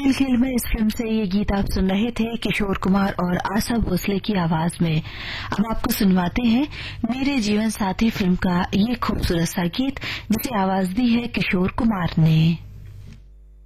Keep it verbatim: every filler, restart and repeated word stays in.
खेल खेल में इस फिल्म से ये गीत आप सुन रहे थे किशोर कुमार और आशा भोसले की आवाज में। अब आपको सुनवाते हैं मेरे जीवन साथी फिल्म का ये खूबसूरत सा गीत, जिसे आवाज दी है किशोर कुमार ने।